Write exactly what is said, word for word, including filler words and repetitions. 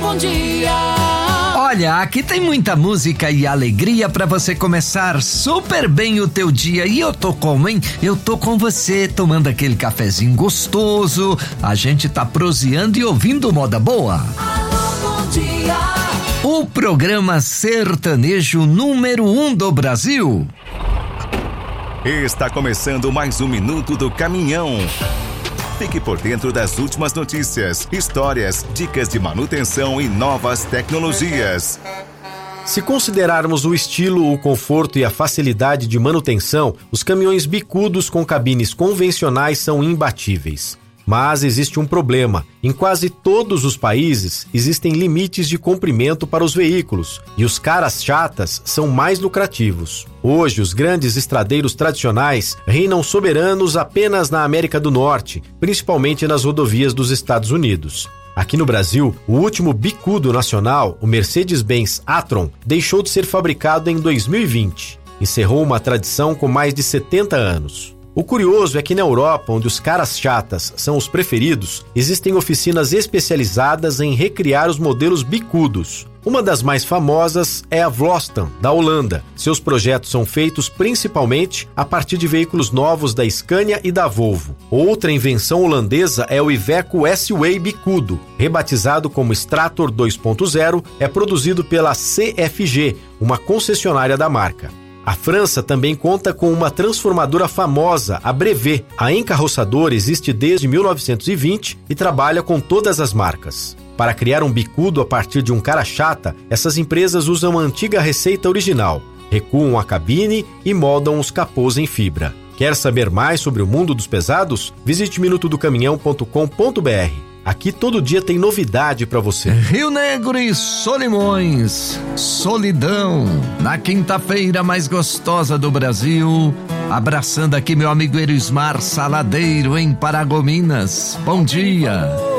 bom dia. Olha, aqui tem muita música e alegria pra você começar super bem o teu dia. E eu tô como, hein? Eu tô com você, tomando aquele cafezinho gostoso. A gente tá proseando e ouvindo moda boa. Alô, bom dia. O programa sertanejo número um do Brasil. Está começando mais um Minuto do Caminhão. Fique por dentro das últimas notícias, histórias, dicas de manutenção e novas tecnologias. Se considerarmos o estilo, o conforto e a facilidade de manutenção, os caminhões bicudos com cabines convencionais são imbatíveis. Mas existe um problema. Em quase todos os países, existem limites de comprimento para os veículos e os caras chatas são mais lucrativos. Hoje, os grandes estradeiros tradicionais reinam soberanos apenas na América do Norte, principalmente nas rodovias dos Estados Unidos. Aqui no Brasil, o último bicudo nacional, o Mercedes-Benz a-tron, deixou de ser fabricado em dois mil e vinte. Encerrou uma tradição com mais de setenta anos. O curioso é que na Europa, onde os caras chatas são os preferidos, existem oficinas especializadas em recriar os modelos bicudos. Uma das mais famosas é a Vlostan, da Holanda. Seus projetos são feitos principalmente a partir de veículos novos da Scania e da Volvo. Outra invenção holandesa é o Iveco S-Way bicudo. Rebatizado como Strator dois ponto zero, é produzido pela C F G, uma concessionária da marca. A França também conta com uma transformadora famosa, a Brevet. A Encarroçadora existe desde mil novecentos e vinte e trabalha com todas as marcas. Para criar um bicudo a partir de um cara chata, essas empresas usam a antiga receita original. Recuam a cabine e moldam os capôs em fibra. Quer saber mais sobre o mundo dos pesados? Visite minuto do caminhão ponto com ponto b r. Aqui todo dia tem novidade pra você. Rio Negro e Solimões, solidão, na quinta-feira mais gostosa do Brasil. Abraçando aqui meu amigo Erismar Saladeiro em Paragominas. Bom dia.